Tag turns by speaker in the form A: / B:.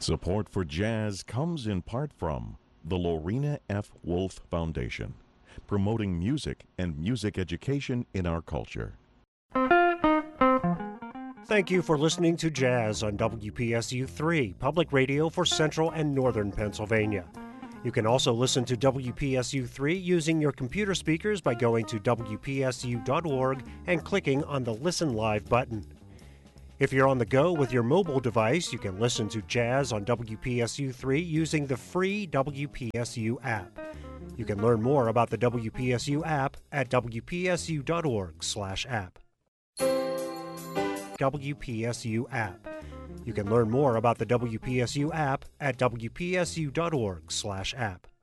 A: Support for jazz comes in part from the Lorena F. Wolf Foundation, promoting music and music education in our culture.
B: Thank you for listening to Jazz on WPSU 3, public radio for Central and Northern Pennsylvania. You can also listen to WPSU 3 using your computer speakers by going to WPSU.org and clicking on the Listen Live button. If you're on the go with your mobile device, you can listen to Jazz on WPSU 3 using the free WPSU app. You can learn more about the WPSU app at WPSU.org/app. WPSU app. You can learn more about the WPSU app at WPSU.org/app.